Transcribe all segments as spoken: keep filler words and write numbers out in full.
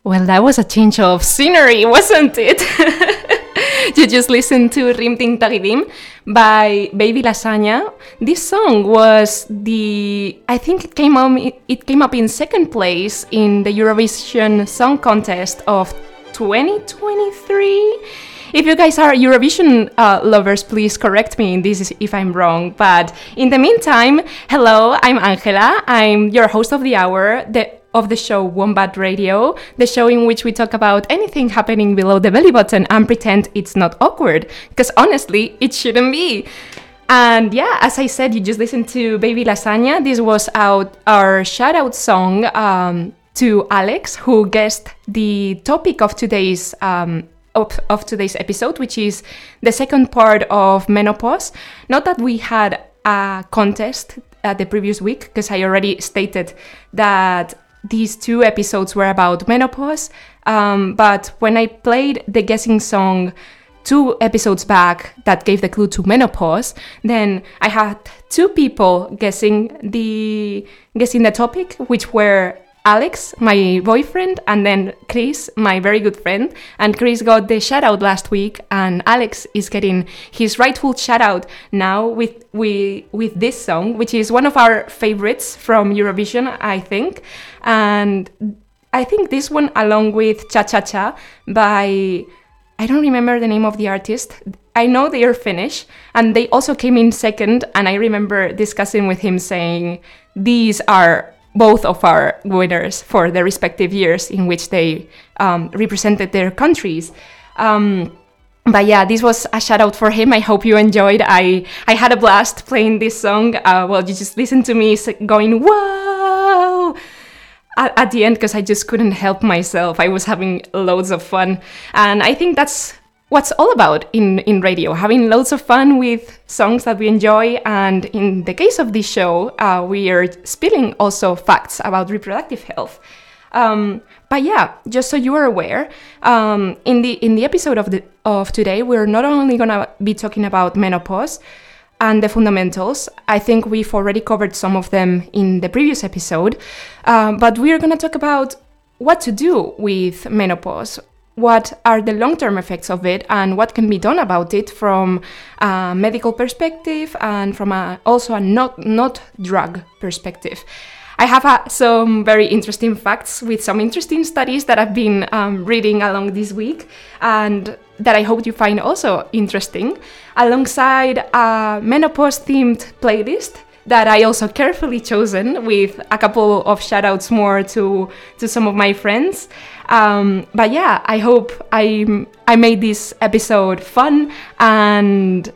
Well, that was a change of scenery, wasn't it? You just listened to Rim Ting Tagidim by Baby Lasagna. This song was the, I think it came up, it came up in second place in the Eurovision Song Contest of twenty twenty-three. If you guys are Eurovision uh, lovers, please correct me in this if I'm wrong. But in the meantime, hello, I'm Angela. I'm your host of the hour, the of the show Wombat Radio, the show in which we talk about anything happening below the belly button and pretend it's not awkward, because honestly, it shouldn't be. And yeah, as I said, you just listened to Baby Lasagna. This was out our shout-out song um, to Alex, who guessed the topic of today's um, of, of today's episode, which is the second part of menopause. Not that we had a contest uh, the previous week, because I already stated that these two episodes were about menopause, um, but when I played the guessing song two episodes back that gave the clue to menopause, then I had two people guessing the guessing the topic, which were Alex, my boyfriend, and then Chris, my very good friend. And Chris got the shout out last week, and Alex is getting his rightful shout out now with with with this song, which is one of our favorites from Eurovision, I think. And I think this one, along with Cha Cha Cha by, I don't remember the name of the artist. I know they are Finnish, and they also came in second. And I remember discussing with him saying, these are both of our winners for the respective years in which they um, represented their countries. Um, but yeah, this was a shout out for him. I hope you enjoyed. I, I had a blast playing this song. Uh, well, you just listened to me going, whoa, at, at the end, because I just couldn't help myself. I was having loads of fun. And I think that's what's all about in, in radio, having loads of fun with songs that we enjoy. And in the case of this show, uh, we are spilling also facts about reproductive health. Um, but yeah, just so you are aware, um, in the in the episode of the of today, we're not only gonna be talking about menopause and the fundamentals. I think we've already covered some of them in the previous episode, um, but we're gonna talk about what to do with menopause. What are the long-term effects of it, and what can be done about it from a medical perspective and from a, also a not not drug perspective. I have uh, some very interesting facts with some interesting studies that I've been um, reading along this week, and that I hope you find also interesting, alongside a menopause-themed playlist that I also carefully chosen with a couple of shout-outs more to, to some of my friends. Um, but yeah, I hope I I made this episode fun and,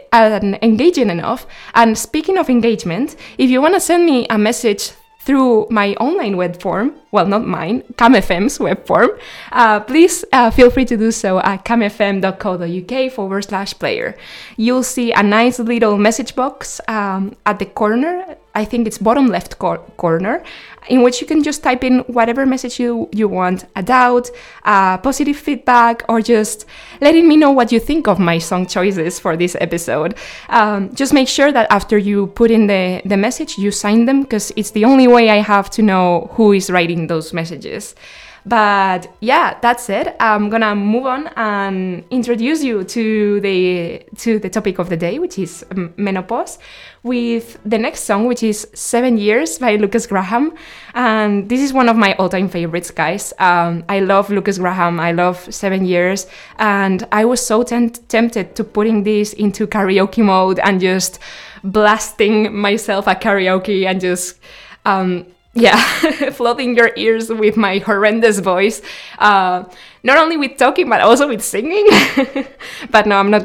and engaging enough. And speaking of engagement, if you want to send me a message through my online web form, well, not mine, CamFM's web form, uh, please uh, feel free to do so at camfm.co.uk forward slash player. You'll see a nice little message box um, at the corner, I think it's bottom left cor- corner, in which you can just type in whatever message you, you want, a doubt, uh, positive feedback, or just letting me know what you think of my song choices for this episode. Um, just make sure that after you put in the, the message, you sign them, because it's the only way I have to know who is writing those messages. But yeah, that's it. I'm gonna move on and introduce you to the to the topic of the day, which is um, menopause, with the next song, which is Seven Years by Lukas Graham. And this is one of my all-time favorites, guys. Um, I love Lukas Graham. I love Seven Years. And I was so temp- tempted to putting this into karaoke mode and just blasting myself at karaoke and just... Um, Yeah, flooding your ears with my horrendous voice, uh, not only with talking, but also with singing. But no, I'm not